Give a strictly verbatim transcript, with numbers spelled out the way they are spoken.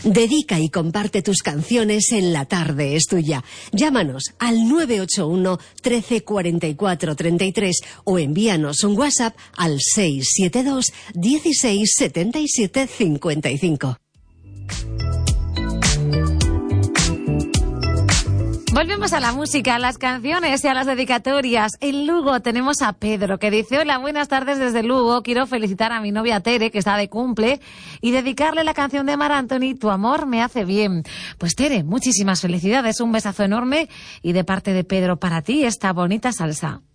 Dedica y comparte tus canciones en La Tarde es Tuya. Llámanos al nueve ocho uno, trece, cuarenta y cuatro, treinta y tres o envíanos un WhatsApp al seis siete dos, dieciséis, setenta y siete, cincuenta y cinco. Volvemos a la música, a las canciones y a las dedicatorias. En Lugo tenemos a Pedro, que dice: hola, buenas tardes desde Lugo. Quiero felicitar a mi novia Tere, que está de cumple, y dedicarle la canción de Mar Anthony, Tu amor me hace bien. Pues Tere, muchísimas felicidades, un besazo enorme, y de parte de Pedro para ti esta bonita salsa.